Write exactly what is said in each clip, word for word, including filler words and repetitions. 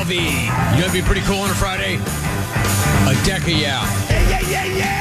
V. You know what'd be pretty cool on a Friday? A Deca Yeah. Yeah, yeah, yeah, yeah!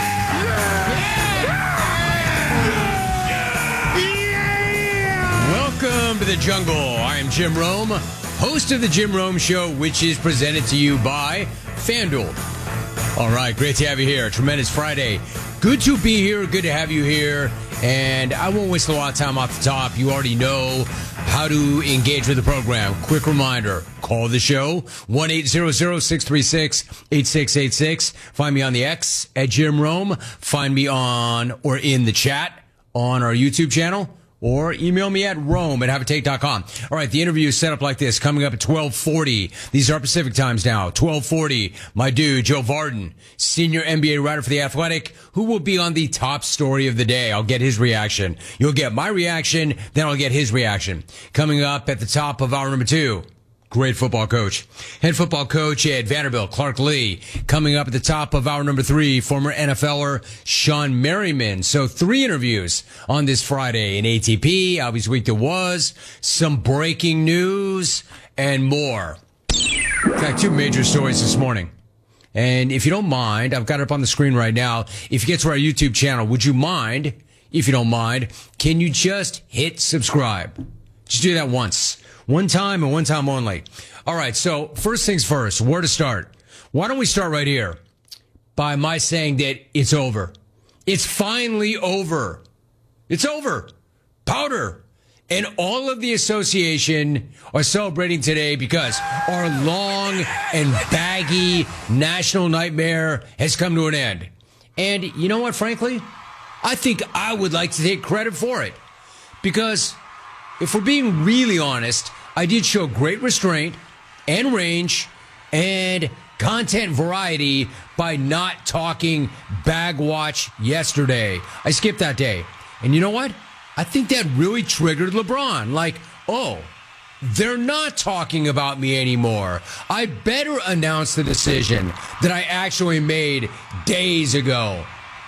Yeah! Welcome to the jungle. I am Jim Rome, host of the Jim Rome Show, which is presented to you by FanDuel. All right, great to have you here. Tremendous Friday. Good to be here. Good to have you here. And I won't waste a lot of time off the top. You already know how to engage with the program. Quick reminder, call the show, one eight hundred, six three six, eight six eight six. Find me on the X at Jim Rome. Find me on or in the chat on our YouTube channel. Or email me at rome at have a take dot com. All right, the interview is set up like this. Coming up at twelve forty. These are Pacific times now. twelve forty. My dude, Joe Vardon, senior N B A writer for The Athletic, who will be on the top story of the day. I'll get his reaction. You'll get my reaction, then I'll get his reaction. Coming up at the top of hour number two. Great football coach. Head football coach at Vanderbilt, Clark Lee. Coming up at the top of hour number three, former N F L er Sean Merriman. So three interviews on this Friday. An A T P, Albie's Week that was, some breaking news, and more. In fact, two major stories this morning. And if you don't mind, I've got it up on the screen right now. If you get to our YouTube channel, would you mind, if you don't mind, can you just hit subscribe? Just do that once. One time and one time only. All right, so first things first, where to start? Why don't we start right here by my saying that it's over. It's finally over. It's over. Powder. And all of the association are celebrating today because our long and baggy national nightmare has come to an end. And you know what, frankly? I think I would like to take credit for it. Because if we're being really honest, I did show great restraint and range and content variety by not talking Bagwatch yesterday. I skipped that day. And you know what? I think that really triggered LeBron. Like, oh, they're not talking about me anymore. I better announce the decision that I actually made days ago.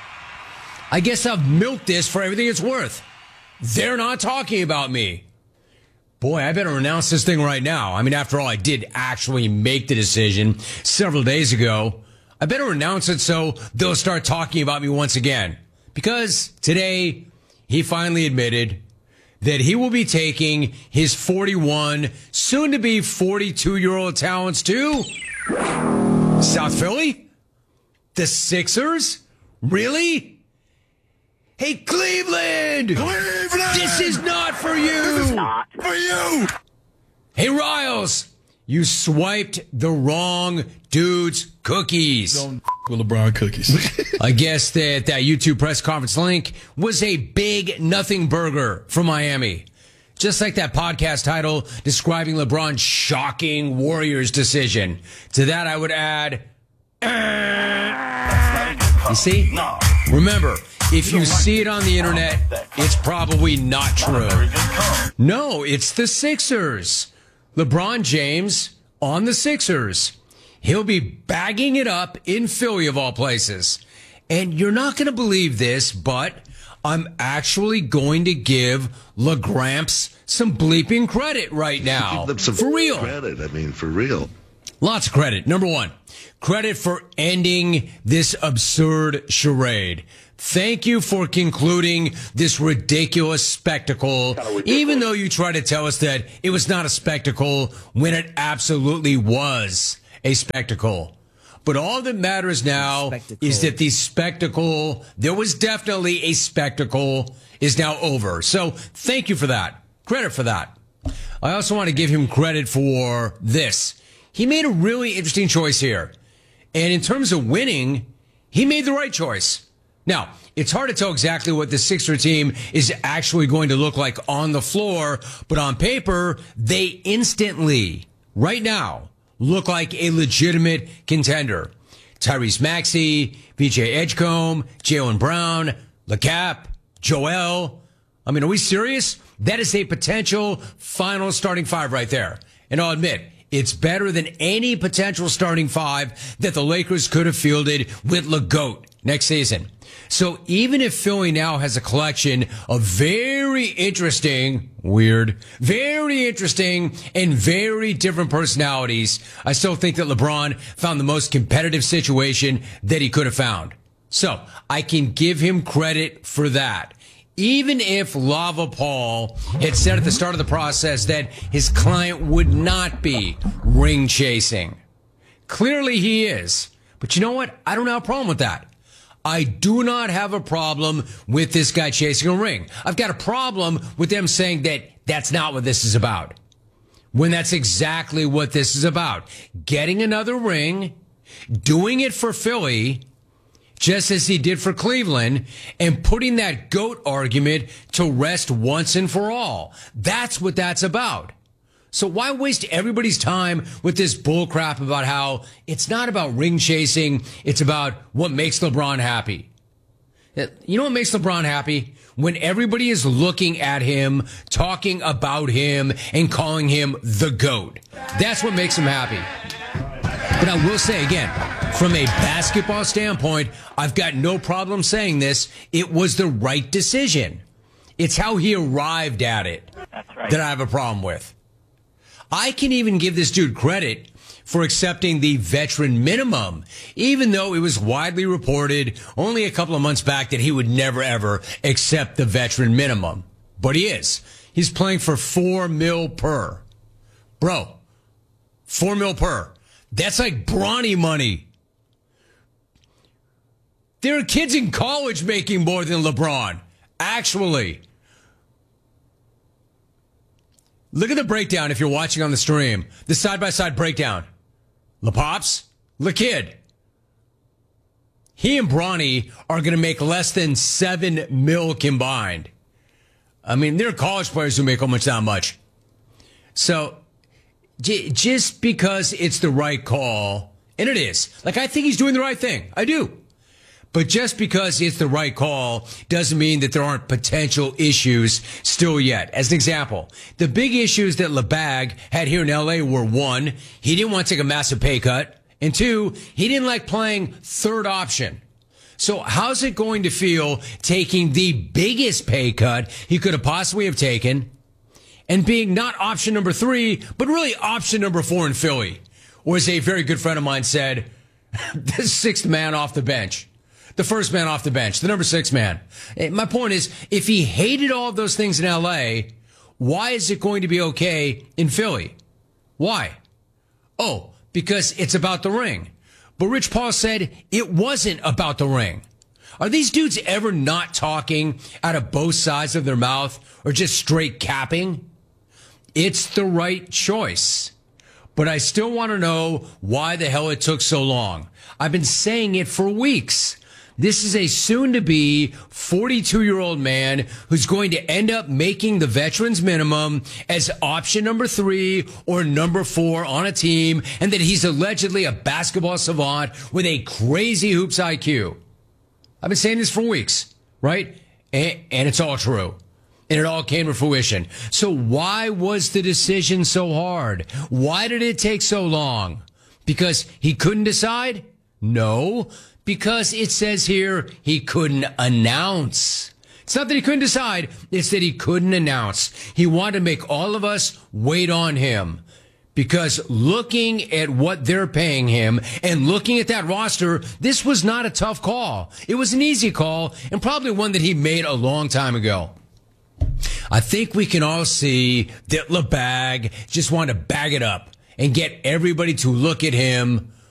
I guess I've milked this for everything it's worth. They're not talking about me. Boy, I better announce this thing right now. I mean, after all, I did actually make the decision several days ago. I better announce it so they'll start talking about me once again. Because today, he finally admitted that he will be taking his forty-one, soon-to-be forty-two-year-old talents to South Philly? The Sixers? Really? Hey, Cleveland! Cleveland! This is not for you! This is not for you! Hey, Riles! You swiped the wrong dude's cookies. Don't f- with LeBron cookies. I guess that that YouTube press conference link was a big nothing burger from Miami. Just like that podcast title describing LeBron's shocking Warriors decision. To that, I would add, you see? Remember, if you see it on the internet, it's probably not true. No, it's the Sixers. LeBron James on the Sixers. He'll be bagging it up in Philly, of all places. And you're not going to believe this, but I'm actually going to give LaGramps some bleeping credit right now. Give them some for real. Credit, I mean, for real. Lots of credit. Number one, credit for ending this absurd charade. Thank you for concluding this ridiculous spectacle, ridiculous. Even though you try to tell us that it was not a spectacle when it absolutely was a spectacle. But all that matters now spectacle. is that the spectacle, there was definitely a spectacle, is now over. So thank you for that. Credit for that. I also want to give him credit for this. He made a really interesting choice here. And in terms of winning, he made the right choice. Now, it's hard to tell exactly what the Sixer team is actually going to look like on the floor, but on paper, they instantly, right now, look like a legitimate contender. Tyrese Maxey, V J Edgecombe, Jaylen Brown, LeCap, Joel. I mean, are we serious? That is a potential final starting five right there. And I'll admit, it's better than any potential starting five that the Lakers could have fielded with LeGoat next season. So even if Philly now has a collection of very interesting, weird, very interesting, and very different personalities, I still think that LeBron found the most competitive situation that he could have found. So I can give him credit for that. Even if Lava Paul had said at the start of the process that his client would not be ring chasing. Clearly he is. But you know what? I don't have a problem with that. I do not have a problem with this guy chasing a ring. I've got a problem with them saying that that's not what this is about. When that's exactly what this is about. Getting another ring, doing it for Philly, just as he did for Cleveland, and putting that GOAT argument to rest once and for all. That's what that's about. So why waste everybody's time with this bullcrap about how it's not about ring chasing, it's about what makes LeBron happy. You know what makes LeBron happy? When everybody is looking at him, talking about him, and calling him the GOAT. That's what makes him happy. But I will say again, from a basketball standpoint, I've got no problem saying this. It was the right decision. It's how he arrived at it. That's right. That I have a problem with. I can even give this dude credit for accepting the veteran minimum, even though it was widely reported only a couple of months back that he would never, ever accept the veteran minimum. But he is. He's playing for four mil per. Bro, four mil per. That's like Bronny money. There are kids in college making more than LeBron. Actually. Look at the breakdown if you're watching on the stream. The side-by-side breakdown. LePops, LeKid. He and Bronny are going to make less than seven mil combined. I mean, there are college players who make almost that much. So, j- just because it's the right call, and it is. Like, I think he's doing the right thing. I do. But just because it's the right call doesn't mean that there aren't potential issues still yet. As an example, the big issues that LeBag had here in L A were, one, he didn't want to take a massive pay cut, and two, he didn't like playing third option. So how's it going to feel taking the biggest pay cut he could have possibly have taken and being not option number three, but really option number four in Philly? Or as a very good friend of mine said, the sixth man off the bench. The first man off the bench, the number six man. My point is, if he hated all of those things in L A, why is it going to be okay in Philly? Why? Oh, because it's about the ring. But Rich Paul said it wasn't about the ring. Are these dudes ever not talking out of both sides of their mouth or just straight capping? It's the right choice. But I still want to know why the hell it took so long. I've been saying it for weeks. This is a soon-to-be forty-two-year-old man who's going to end up making the veterans minimum as option number three or number four on a team, and that he's allegedly a basketball savant with a crazy hoops I Q. I've been saying this for weeks, right? And, and it's all true. And it all came to fruition. So why was the decision so hard? Why did it take so long? Because he couldn't decide? No. Because it says here he couldn't announce. It's not that he couldn't decide. It's that he couldn't announce. He wanted to make all of us wait on him. Because looking at what they're paying him and looking at that roster, this was not a tough call. It was an easy call and probably one that he made a long time ago. I think we can all see that LeBag just wanted to bag it up and get everybody to look at him